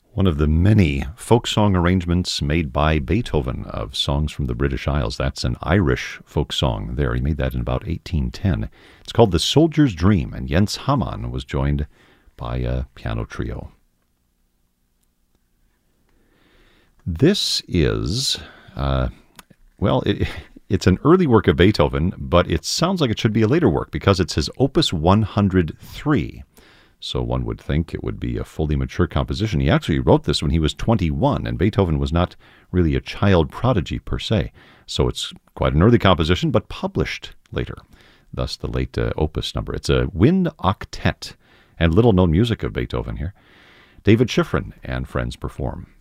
One of the many folk song arrangements made by Beethoven of songs from the British Isles. That's an Irish folk song there. He made that in about 1810. It's called The Soldier's Dream, and Jens Hamann was joined by a piano trio. This is, it's an early work of Beethoven, but it sounds like it should be a later work because it's his Opus 103. So one would think it would be a fully mature composition. He actually wrote this when he was 21, and Beethoven was not really a child prodigy per se. So it's quite an early composition, but published later. Thus the late opus number. It's a wind octet, and little-known music of Beethoven here. David Schifrin and friends perform.